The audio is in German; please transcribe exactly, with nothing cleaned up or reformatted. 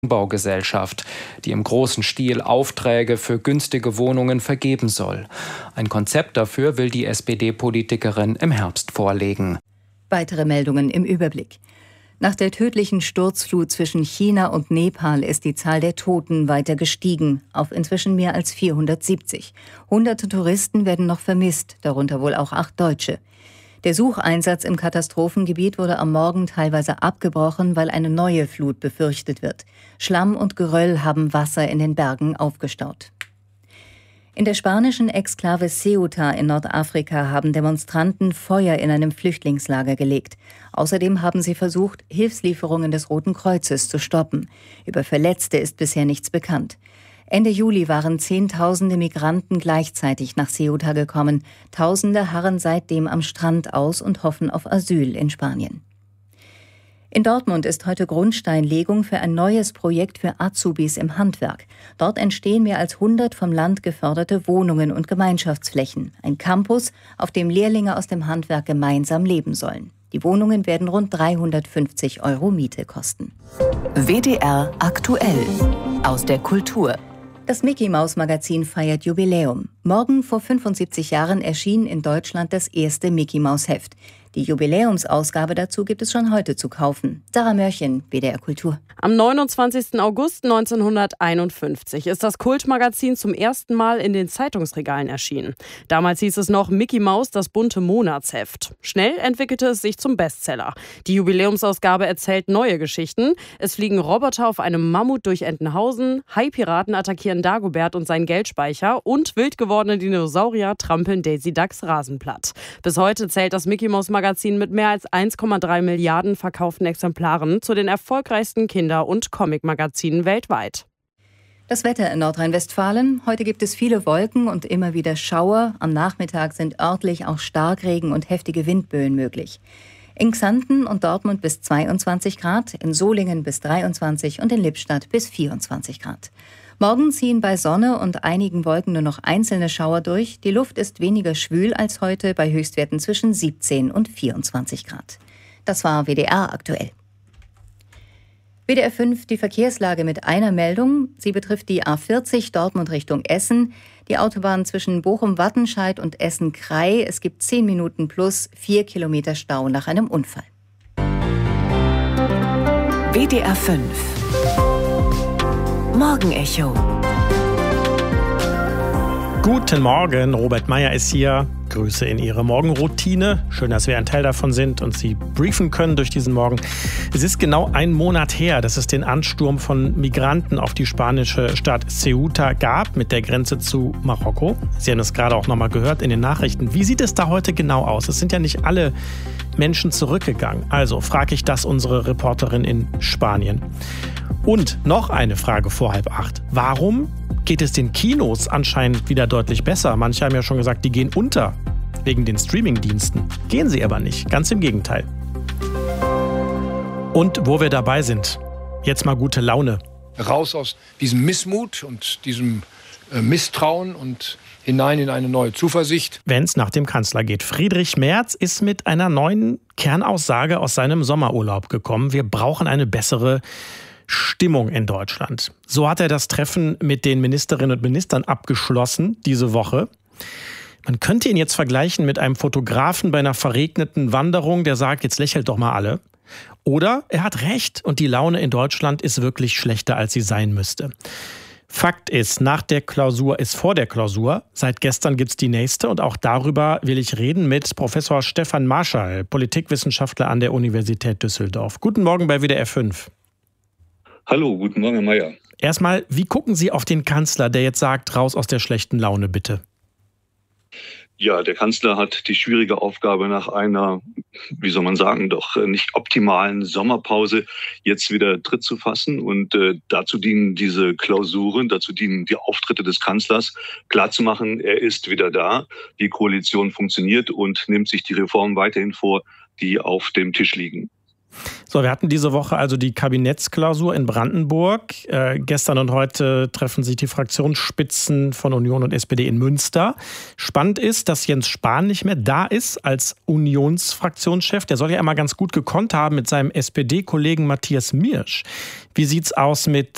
Wohnungsbaugesellschaft, die im großen Stil Aufträge für günstige Wohnungen vergeben soll. Ein Konzept dafür will die S P D-Politikerin im Herbst vorlegen. Weitere Meldungen im Überblick. Nach der tödlichen Sturzflut zwischen China und Nepal ist die Zahl der Toten weiter gestiegen, auf inzwischen mehr als vierhundertsiebzig. Hunderte Touristen werden noch vermisst, darunter wohl auch acht Deutsche. Der Sucheinsatz im Katastrophengebiet wurde am Morgen teilweise abgebrochen, weil eine neue Flut befürchtet wird. Schlamm und Geröll haben Wasser in den Bergen aufgestaut. In der spanischen Exklave Ceuta in Nordafrika haben Demonstranten Feuer in einem Flüchtlingslager gelegt. Außerdem haben sie versucht, Hilfslieferungen des Roten Kreuzes zu stoppen. Über Verletzte ist bisher nichts bekannt. Ende Juli waren Zehntausende Migranten gleichzeitig nach Ceuta gekommen. Tausende harren seitdem am Strand aus und hoffen auf Asyl in Spanien. In Dortmund ist heute Grundsteinlegung für ein neues Projekt für Azubis im Handwerk. Dort entstehen mehr als hundert vom Land geförderte Wohnungen und Gemeinschaftsflächen. Ein Campus, auf dem Lehrlinge aus dem Handwerk gemeinsam leben sollen. Die Wohnungen werden rund dreihundertfünfzig Euro Miete kosten. W D R aktuell aus der Kultur. Das Mickey-Maus-Magazin feiert Jubiläum. Morgen vor fünfundsiebzig Jahren erschien in Deutschland das erste Mickey-Maus-Heft. Die Jubiläumsausgabe dazu gibt es schon heute zu kaufen. Sarah Mörchen, W D R Kultur. Am neunundzwanzigsten August neunzehnhunderteinundfünfzig ist das Kultmagazin zum ersten Mal in den Zeitungsregalen erschienen. Damals hieß es noch Mickey Maus, das bunte Monatsheft. Schnell entwickelte es sich zum Bestseller. Die Jubiläumsausgabe erzählt neue Geschichten. Es fliegen Roboter auf einem Mammut durch Entenhausen, Haipiraten attackieren Dagobert und seinen Geldspeicher und wild gewordene Dinosaurier trampeln Daisy Ducks Rasen platt. Bis heute zählt das Mickey Maus Magazin mit mehr als eins Komma drei Milliarden verkauften Exemplaren zu den erfolgreichsten Kinder- und Comic-Magazinen weltweit. Das Wetter in Nordrhein-Westfalen. Heute gibt es viele Wolken und immer wieder Schauer. Am Nachmittag sind örtlich auch Starkregen und heftige Windböen möglich. In Xanten und Dortmund bis zweiundzwanzig Grad, in Solingen bis dreiundzwanzig und in Lippstadt bis vierundzwanzig Grad. Morgen ziehen bei Sonne und einigen Wolken nur noch einzelne Schauer durch. Die Luft ist weniger schwül als heute bei Höchstwerten zwischen siebzehn und vierundzwanzig Grad. Das war W D R aktuell. W D R fünf, die Verkehrslage mit einer Meldung. Sie betrifft die A vierzig Dortmund Richtung Essen, die Autobahn zwischen Bochum-Wattenscheid und Essen-Krei. Es gibt zehn Minuten plus vier Kilometer Stau nach einem Unfall. W D R fünf Morgenecho. Guten Morgen, Robert Meyer ist hier. Grüße in Ihre Morgenroutine. Schön, dass wir ein Teil davon sind und Sie briefen können durch diesen Morgen. Es ist genau ein Monat her, dass es den Ansturm von Migranten auf die spanische Stadt Ceuta gab, mit der Grenze zu Marokko. Sie haben es gerade auch nochmal gehört in den Nachrichten. Wie sieht es da heute genau aus? Es sind ja nicht alle Menschen zurückgegangen. Also frage ich das unsere Reporterin in Spanien. Und noch eine Frage vor halb acht. Warum geht es den Kinos anscheinend wieder deutlich besser? Manche haben ja schon gesagt, die gehen unter wegen den Streamingdiensten. Gehen sie aber nicht, ganz im Gegenteil. Und wo wir dabei sind, jetzt mal gute Laune. Raus aus diesem Missmut und diesem äh, Misstrauen und hinein in eine neue Zuversicht. Wenn es nach dem Kanzler geht. Friedrich Merz ist mit einer neuen Kernaussage aus seinem Sommerurlaub gekommen. Wir brauchen eine bessere Stimmung in Deutschland. So hat er das Treffen mit den Ministerinnen und Ministern abgeschlossen diese Woche. Man könnte ihn jetzt vergleichen mit einem Fotografen bei einer verregneten Wanderung, der sagt, jetzt lächelt doch mal alle. Oder er hat recht und die Laune in Deutschland ist wirklich schlechter, als sie sein müsste. Fakt ist, nach der Klausur ist vor der Klausur. Seit gestern gibt's die nächste und auch darüber will ich reden mit Professor Stefan Marschall, Politikwissenschaftler an der Universität Düsseldorf. Guten Morgen bei W D R fünf. Hallo, guten Morgen, Herr Mayer. Erstmal, wie gucken Sie auf den Kanzler, der jetzt sagt, raus aus der schlechten Laune, bitte? Ja, der Kanzler hat die schwierige Aufgabe nach einer, wie soll man sagen, doch nicht optimalen Sommerpause jetzt wieder Tritt zu fassen. Und äh, dazu dienen diese Klausuren, dazu dienen die Auftritte des Kanzlers, klarzumachen, er ist wieder da, die Koalition funktioniert und nimmt sich die Reformen weiterhin vor, die auf dem Tisch liegen. So, wir hatten diese Woche also die Kabinettsklausur in Brandenburg. Äh, gestern und heute treffen sich die Fraktionsspitzen von Union und S P D in Münster. Spannend ist, dass Jens Spahn nicht mehr da ist als Unionsfraktionschef. Der soll ja immer ganz gut gekonnt haben mit seinem S P D-Kollegen Matthias Miersch. Wie sieht's aus mit